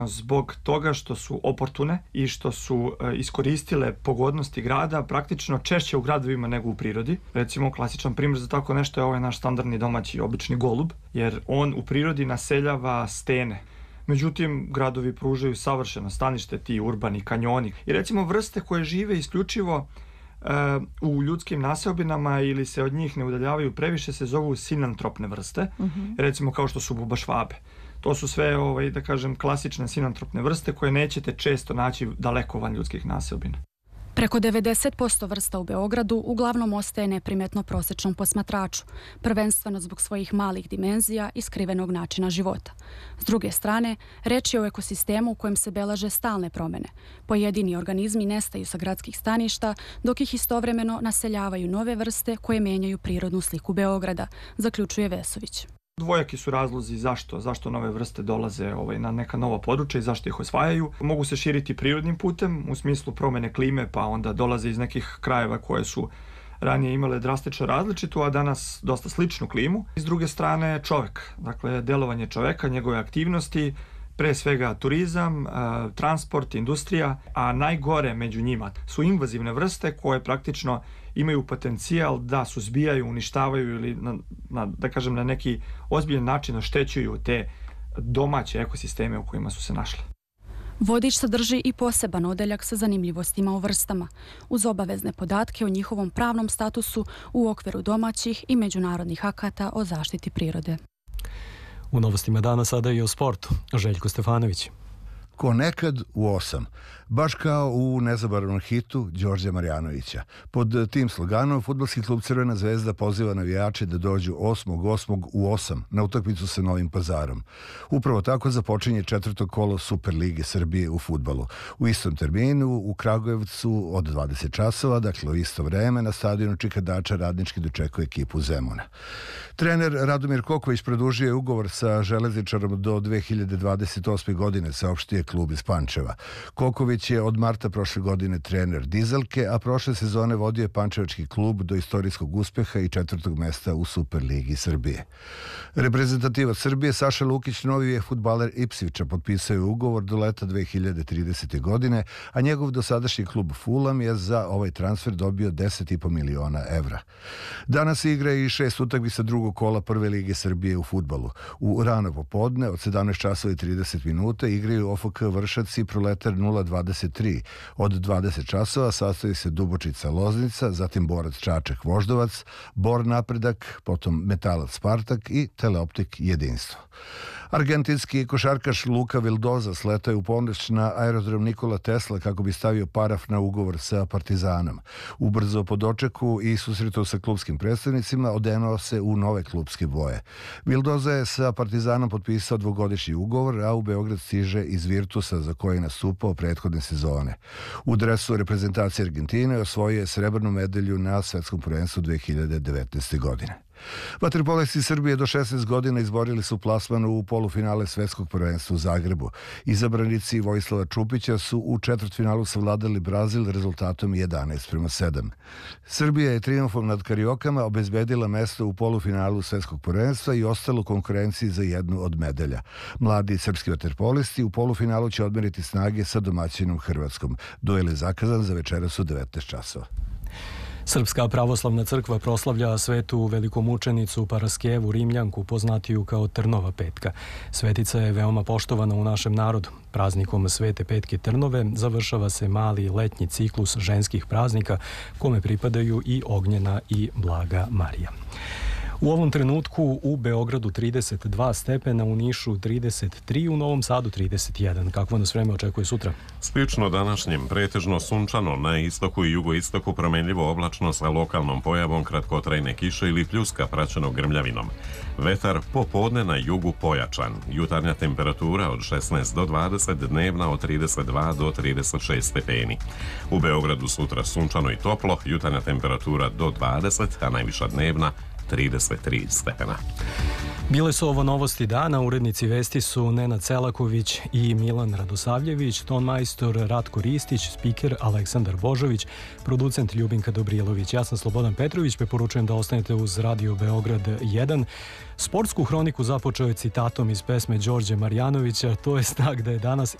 Zbog toga što su oportune i što su iskoristile pogodnosti grada praktično češće u gradovima nego u prirodi. Recimo, klasičan primjer za tako nešto je ovaj naš standardni domaći obični golub, jer on u prirodi naseljava stene. Međutim, gradovi pružaju savršeno stanište, ti urbani kanjoni. I recimo vrste koje žive isključivo u ljudskim naseobinama ili se od njih ne udaljavaju previše se zovu sinantropne vrste, recimo kao što su bubašvabe. To su sve, da kažem, klasične sinantropne vrste koje nećete često naći daleko van ljudskih naseobina. Preko 90% vrsta u Beogradu uglavnom ostaje neprimetno prosječnom posmatraču, prvenstveno zbog svojih malih dimenzija i skrivenog načina života. S druge strane, reč je o ekosistemu u kojem se beleže stalne promjene. Pojedini organizmi nestaju sa gradskih staništa, dok ih istovremeno naseljavaju nove vrste koje menjaju prirodnu sliku Beograda, zaključuje Vesović. Dvojaki su razlozi zašto nove vrste dolaze na neka nova područja i zašto ih osvajaju. Mogu se širiti prirodnim putem u smislu promjene klime, pa onda dolaze iz nekih krajeva koje su ranije imale drastično različitu, a danas dosta sličnu klimu. I s druge strane čovjek, dakle delovanje čovjeka, njegove aktivnosti, pre svega turizam, transport, industrija, a najgore među njima su invazivne vrste koje praktično imaju potencijal da suzbijaju, uništavaju ili na neki ozbiljan način oštećuju te domaće ekosisteme u kojima su se našle. Vodič sadrži i poseban odeljak sa zanimljivostima o vrstama, uz obavezne podatke o njihovom pravnom statusu u okviru domaćih i međunarodnih akata o zaštiti prirode. U novostima dana sada i o sportu. Željko Stefanović. Ko nekad u 8, baš kao u nezaboravnom hitu Đorđa Marjanovića. Pod tim sloganom fudbalski klub Crvena zvezda poziva navijače da dođu 8.8. u 8 na utakmicu sa Novim Pazarom. Upravo tako započinje 4. kolo Superlige Srbije u fudbalu. U istom terminu u Kragujevcu od 20 časova, dakle u isto vreme, na stadionu Čika Dača Radnički dočekuje ekipu Zemuna. Trener Radomir Koković produžio je ugovor sa železničarom do 2028. godine, saopštio klub iz Pančeva. Koković je od marta prošle godine trener Dizelke, a prošle sezone vodio je pančevački klub do istorijskog uspeha i 4. mesta u Superligi Srbije. Reprezentativac Srbije Saša Lukić, novi je fudbaler Ipsviča, potpisao je ugovor do leta 2030. godine, a njegov dosadašnji klub Fulham je za ovaj transfer dobio 10,5 miliona evra. Danas igra i 6 utakmica drugog kola Prve lige Srbije u fudbalu. U rano popodne od 17 časova i 30 minuta igraju OFK Vršac i Proletar 023. Od 20 časova sastoji se Dubočica Loznica, zatim Borac Čačak Voždovac, Bor Napredak, potom Metalac Spartak i Teleoptik Jedinstvo. Argentinski košarkaš Luka Vildoza sletao je u ponoć na aerodrom Nikola Tesla kako bi stavio paraf na ugovor sa Partizanom. Ubrzo po dočeku i susretu sa klubskim predstavnicima odenuo se u nove klubske boje. Vildoza je sa Partizanom potpisao dvogodišnji ugovor, a u Beograd stiže iz Virtusa za koje je nastupao prethodne sezone. U dresu reprezentacije Argentine osvojio je srebrnu medalju na svetskom prvenstvu 2019. godine. Vaterpolisti Srbije do 16 godina izborili su plasman u polufinale svetskog prvenstva u Zagrebu. Izabranici Vojislava Čupića su u četvrtfinalu savladali Brazil rezultatom 11:7. Srbija je trijumfom nad Kariokama obezbedila mesto u polufinalu svetskog prvenstva i ostala u konkurenciji za jednu od medalja. Mladi srpski vaterpolisti u polufinalu će odmeriti snage sa domaćinom Hrvatskom. Duel je zakazan za večeras u 19 časova. Srpska pravoslavna crkva proslavlja svetu velikomučenicu Paraskevu Rimljanku, poznatiju kao Trnova petka. Svetica je veoma poštovana u našem narodu. Praznikom Svete petke Trnove završava se mali letnji ciklus ženskih praznika, kome pripadaju i Ognjena i Blaga Marija. U ovom trenutku u Beogradu 32 stepena, u Nišu 33, u Novom Sadu 31. Kakvo nas vreme očekuje sutra? Slično današnjem, pretežno sunčano, na istoku i jugoistoku promenljivo oblačno sa lokalnom pojavom kratkotrajne kiše ili pljuska praćenog grmljavinom. Vetar popodne na jugu pojačan. Jutarnja temperatura od 16 do 20, dnevna od 32 do 36 stepeni. U Beogradu sutra sunčano i toplo, jutarnja temperatura do 20, a najviša dnevna 33 stepena. Bile su ovo novosti dana, urednici vesti su Nenad Selaković i Milan Radosavljević, tonmajstor Ratko Ristić, spiker Aleksandar Božović, producent Ljubinka Dobrilović. Ja sam Slobodan Petrović, preporučujem da ostanete uz Radio Beograd 1. Sportsku hroniku započeo je citatom iz pesme Đorđe Marjanovića, to je znak da je danas